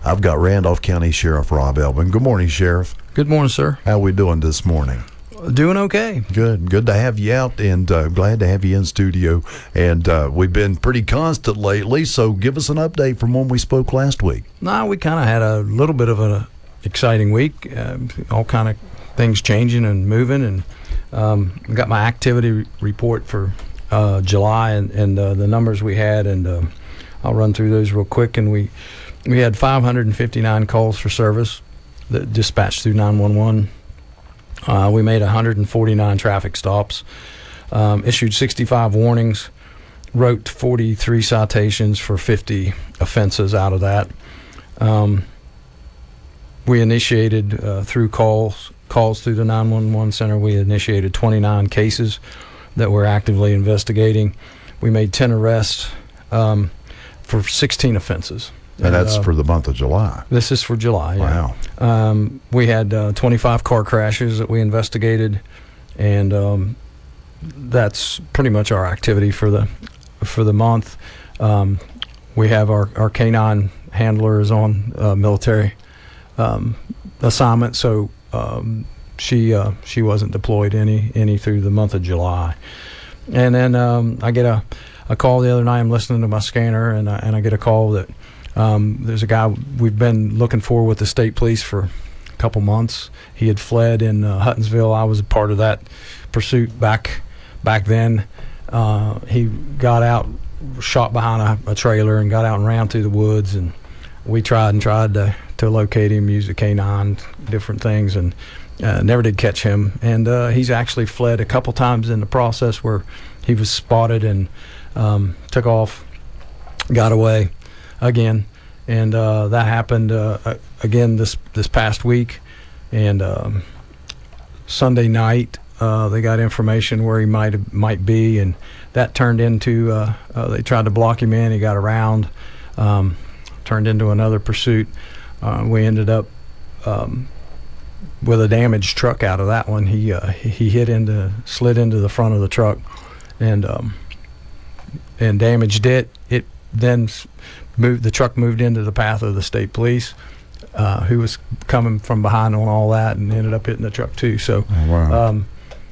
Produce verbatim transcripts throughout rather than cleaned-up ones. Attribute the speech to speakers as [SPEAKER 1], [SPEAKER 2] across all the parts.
[SPEAKER 1] I've got Randolph County Sheriff Rob Elvin. Good morning, Sheriff.
[SPEAKER 2] Good morning, sir.
[SPEAKER 1] How we doing this morning?
[SPEAKER 2] Doing okay.
[SPEAKER 1] Good. Good to have you out, and uh, glad to have you in studio. And uh, we've been pretty constant lately, so give us an update from when we spoke last week.
[SPEAKER 2] Nah, we kind of had a little bit of an exciting week. Uh, all kind of things changing and moving, and um, I got my activity re- report for uh, July and, and uh, the numbers we had, and uh, I'll run through those real quick. And we we had five hundred fifty-nine calls for service that dispatched through nine one one. Uh, we made one hundred forty-nine traffic stops, um, issued sixty-five warnings, wrote forty-three citations for fifty offenses out of that. Um, we initiated uh, through calls calls through the nine one one center. We initiated twenty-nine cases that we're actively investigating. We made ten arrests um, for sixteen offenses.
[SPEAKER 1] And, and that's uh, for the month of July.
[SPEAKER 2] This is for July, yeah.
[SPEAKER 1] Wow.
[SPEAKER 2] Um, we had uh, twenty-five car crashes that we investigated, and um, that's pretty much our activity for the for the month. Um, we have our, our canine handler is on uh, military um, assignment, so um, she uh, she wasn't deployed any any through the month of July. And then um, I get a, a call the other night. I'm listening to my scanner, and I, and I get a call that Um, there's a guy we've been looking for with the state police for a couple months. He had fled in uh, Huttonsville. I was a part of that pursuit back back then. Uh, he got out, shot behind a, a trailer, and got out and ran through the woods. And we tried and tried to, to locate him, use a canine, different things, and uh, never did catch him. And uh, he's actually fled a couple times in the process where he was spotted and um, took off, got away again, and uh, that happened uh, again this this past week. And um, Sunday night, uh, they got information where he might might be, and that turned into uh, uh, they tried to block him in. He got around, um, turned into another pursuit. Uh, we ended up um, with a damaged truck out of that one. He uh, he hit into slid into the front of the truck, and um, and damaged it. It then moved the truck moved into the path of the state police, uh, who was coming from behind on all that, and ended up hitting the truck too. So,
[SPEAKER 1] oh, wow.
[SPEAKER 2] um,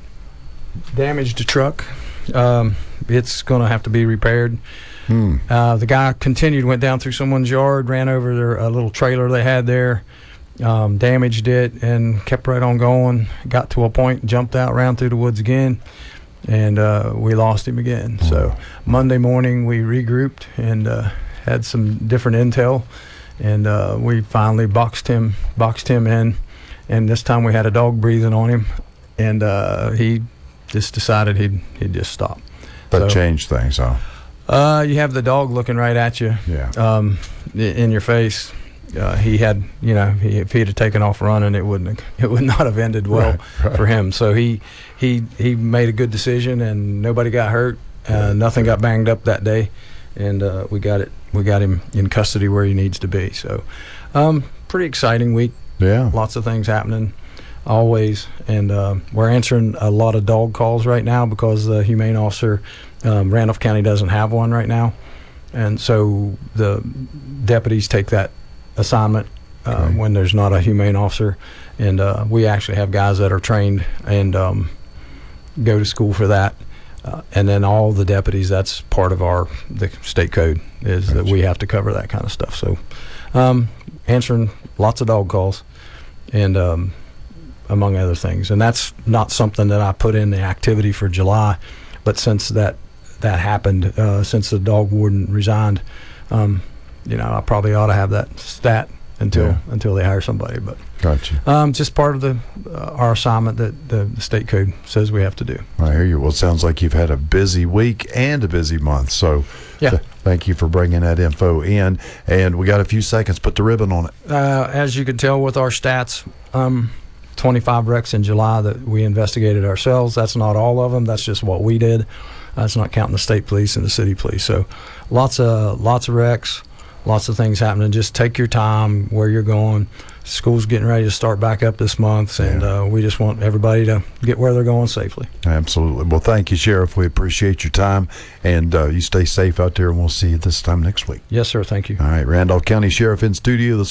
[SPEAKER 2] damaged the truck. Um, it's going to have to be repaired.
[SPEAKER 1] Hmm.
[SPEAKER 2] Uh, the guy continued, went down through someone's yard, ran over their a little trailer they had there, um, damaged it, and kept right on going. Got to a point, jumped out, ran through the woods again, and uh, we lost him again.
[SPEAKER 1] Oh.
[SPEAKER 2] So Monday morning we regrouped and uh, had some different intel, and uh, we finally boxed him boxed him in, and this time we had a dog breathing on him, and uh, he just decided he'd he'd just stop.
[SPEAKER 1] That
[SPEAKER 2] so,
[SPEAKER 1] changed things, huh?
[SPEAKER 2] Uh, you have the dog looking right at you,
[SPEAKER 1] Yeah.
[SPEAKER 2] um, in your face. Uh, he had, you know, he, if he'd have taken off running, it wouldn't have, it would not have ended well
[SPEAKER 1] Right, right.
[SPEAKER 2] for him. So he he he made a good decision, and nobody got hurt. Uh, nothing got banged up that day, and uh, we got it. We got him in custody where he needs to be. So, um, pretty exciting week.
[SPEAKER 1] Yeah.
[SPEAKER 2] Lots of things happening, always. And uh, we're answering a lot of dog calls right now because the humane officer, um, Randolph County doesn't have one right now, and so the deputies take that assignment uh,
[SPEAKER 1] Okay.
[SPEAKER 2] when there's not a humane officer. And uh, we actually have guys that are trained and um, go to school for that. Uh, and then all the deputies, that's part of our the state code, is
[SPEAKER 1] Gotcha.
[SPEAKER 2] that we have to cover that kind of stuff. So um, answering lots of dog calls, and um, among other things. And that's not something that I put in the activity for July, but since that that happened, uh, since the dog warden resigned, um, you know, I probably ought to have that stat until
[SPEAKER 1] Yeah.
[SPEAKER 2] until they hire somebody. But
[SPEAKER 1] Gotcha.
[SPEAKER 2] um, just part of the uh, our assignment that the, the state code says we have to do.
[SPEAKER 1] I hear you. Well, it sounds like you've had a busy week and a busy month. So
[SPEAKER 2] Yeah.
[SPEAKER 1] th- thank you for bringing that info in. And we got a few seconds. Put the ribbon on it.
[SPEAKER 2] Uh, as you can tell with our stats, um, twenty-five wrecks in July that we investigated ourselves. That's not all of them. That's just what we did. That's not counting the state police and the city police. So lots of lots of wrecks, lots of things happening. Just take your time where you're going. School's getting ready to start back up this month, and
[SPEAKER 1] Yeah.
[SPEAKER 2] uh, we just want everybody to get where they're going safely.
[SPEAKER 1] Absolutely. Well, thank you, Sheriff. We appreciate your time, and uh, you stay safe out there, and we'll see you this time next week.
[SPEAKER 2] Yes, sir. Thank you.
[SPEAKER 1] All right, Randolph County Sheriff in studio this